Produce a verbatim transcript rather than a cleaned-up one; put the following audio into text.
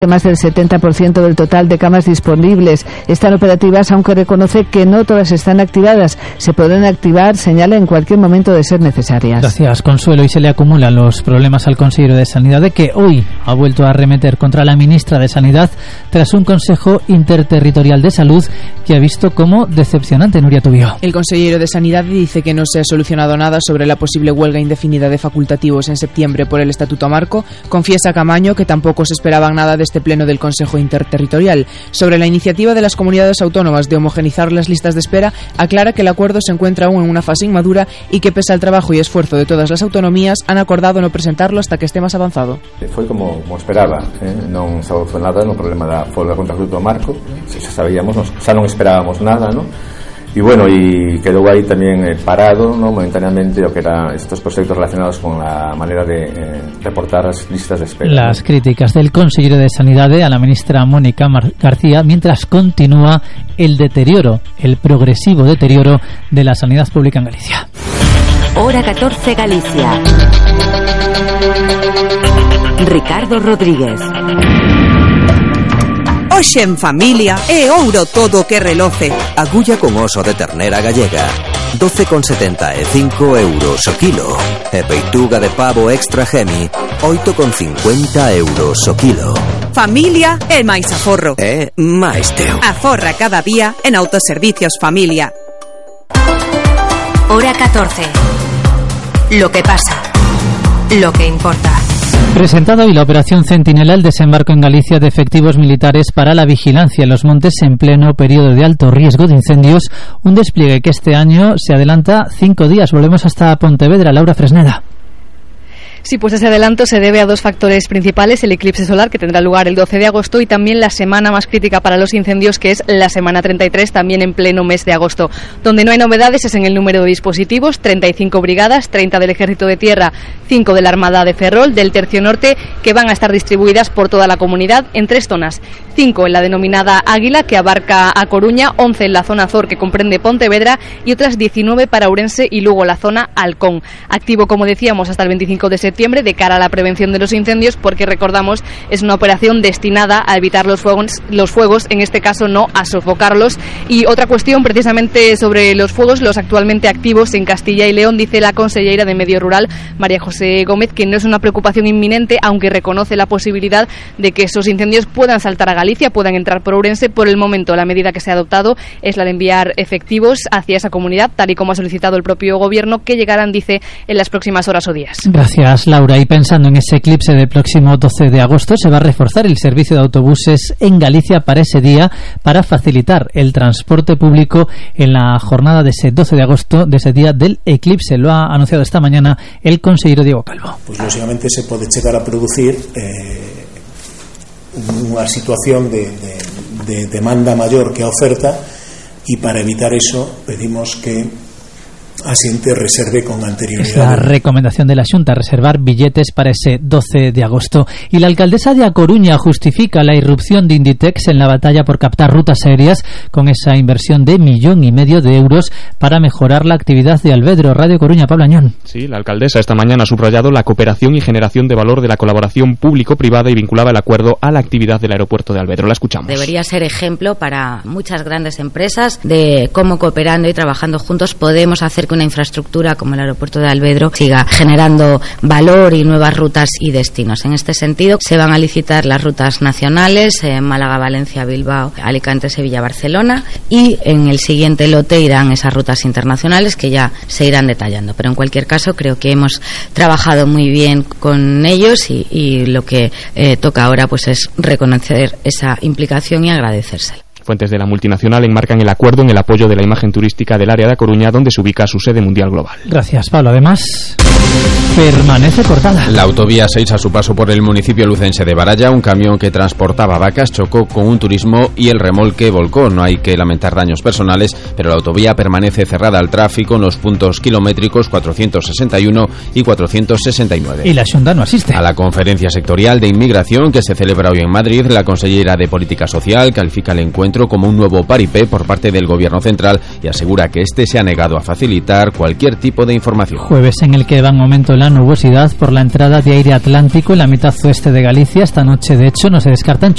más del setenta por ciento del total de camas disponibles. Están operativas, aunque reconoce que no todas están activadas. Se pueden activar, señala, en cualquier momento de ser necesarias. Gracias, Consuelo. Y se le acumulan los problemas al consejero de Sanidad, de que hoy ha vuelto a arremeter contra la ministra de Sanidad tras un Consejo Interterritorial de Salud que ha visto como decepcionante. Nuria Tubio. El consejero de Sanidad dice que no se ha solucionado nada sobre la posible huelga indefinida de facultativos en septiembre por el Estatuto Marco. Confiesa Camaño que tampoco se esperaban nada de este pleno del Consejo Interterritorial. Sobre la iniciativa de las comunidades autónomas de homogeneizar las listas de espera, aclara que el acuerdo se encuentra aún en una fase inmadura y que, pese al trabajo y esfuerzo de todas las autonomías, han acordado no presentarlo hasta que esté más avanzado. Foi como, como esperaba, eh? non se avanzou nada no problema da folga contra o Estatuto Marco, xa sabíamos, xa non esperábamos nada, ¿no? Y bueno, y quedó ahí también eh, parado, ¿no?, momentáneamente, lo que eran estos proyectos relacionados con la manera de eh, reportar las listas de espera. Las ¿no? críticas del consejero de Sanidad a la ministra Mónica Mar- García, mientras continúa el deterioro, el progresivo deterioro de la sanidad pública en Galicia. Hora catorce Galicia. Ricardo Rodríguez. Hoxe en familia é ouro todo que reloce. Agulla con oso de ternera gallega, doce con setenta e cinco euros o kilo. E peituga de pavo extra gemi, oito con cincuenta euros o kilo. Familia é máis aforro. É máis teu. Aforra cada día en Autoservicios Familia. Hora catorce. Lo que pasa. Lo que importa. Presentado hoy la operación Centinela, el desembarco en Galicia de efectivos militares para la vigilancia en los montes en pleno periodo de alto riesgo de incendios, un despliegue que este año se adelanta cinco días. Volvemos hasta Pontevedra. Laura Fresneda. Sí, pues ese adelanto se debe a dos factores principales: el eclipse solar, que tendrá lugar el doce de agosto, y también la semana más crítica para los incendios, que es la semana treinta y tres, también en pleno mes de agosto. Donde no hay novedades es en el número de dispositivos: treinta y cinco brigadas, treinta del Ejército de Tierra, cinco de la Armada de Ferrol, del Tercio Norte, que van a estar distribuidas por toda la comunidad en tres zonas: cinco en la denominada Águila, que abarca a Coruña, once en la zona Azor, que comprende Pontevedra, y otras diecinueve para Ourense y luego la zona Halcón. Activo, como decíamos, hasta el veinticinco de septiembre de cara a la prevención de los incendios, porque recordamos es una operación destinada a evitar los fuegos, los fuegos, en este caso no a sofocarlos. Y otra cuestión precisamente sobre los fuegos, los actualmente activos en Castilla y León, dice la consellera de Medio Rural, María José Gómez, que no es una preocupación inminente, aunque reconoce la posibilidad de que esos incendios puedan saltar a Galicia, puedan entrar por Ourense. Por el momento la medida que se ha adoptado es la de enviar efectivos hacia esa comunidad, tal y como ha solicitado el propio gobierno, que llegarán, dice, en las próximas horas o días. Gracias, Laura. Y pensando en ese eclipse del próximo doce de agosto, se va a reforzar el servicio de autobuses en Galicia para ese día, para facilitar el transporte público en la jornada de ese doce de agosto, de ese día del eclipse. Lo ha anunciado esta mañana el consejero Diego Calvo. Pues lógicamente se pode chegar a producir eh, unha situación de, de, de demanda mayor que a oferta, y para evitar eso pedimos que a xente reserve con anterioridad. Es la recomendación de la Xunta, reservar billetes para ese doce de agosto. Y la alcaldesa de A Coruña justifica la irrupción de Inditex en la batalla por captar rutas aéreas con esa inversión de millón y medio de euros para mejorar la actividad de Alvedro. Radio Coruña, Pablo Añón. Sí, la alcaldesa esta mañana ha subrayado la cooperación y generación de valor de la colaboración público-privada y vinculaba el acuerdo a la actividad del aeropuerto de Alvedro. La escuchamos. Debería ser ejemplo para muchas grandes empresas de cómo, cooperando y trabajando juntos, podemos hacer que una infraestructura como el aeropuerto de Alvedro siga generando valor y nuevas rutas y destinos. En este sentido, se van a licitar las rutas nacionales, eh, Málaga, Valencia, Bilbao, Alicante, Sevilla, Barcelona, y en el siguiente lote irán esas rutas internacionales que ya se irán detallando. Pero en cualquier caso, creo que hemos trabajado muy bien con ellos y, y lo que eh, toca ahora pues es reconocer esa implicación y agradecérsela. Fuentes de la multinacional enmarcan el acuerdo en el apoyo de la imagen turística del área de A Coruña, donde se ubica su sede mundial global. Gracias, Pablo. Además, permanece cortada. La autovía seis, a su paso por el municipio lucense de Baralla, un camión que transportaba vacas chocó con un turismo y el remolque volcó. No hay que lamentar daños personales, pero la autovía permanece cerrada al tráfico en los puntos kilométricos cuatrocientos sesenta y uno y cuatrocientos sesenta y nueve. Y la Xunta no asiste. A la conferencia sectorial de inmigración que se celebra hoy en Madrid, la consellera de Política Social califica el encuentro encuentro como un nuevo paripé por parte del Gobierno central y asegura que este se ha negado a facilitar cualquier tipo de información. Jueves en el que va en aumento la nubosidad por la entrada de aire atlántico en la mitad oeste de Galicia. Esta noche, de hecho, no se descartan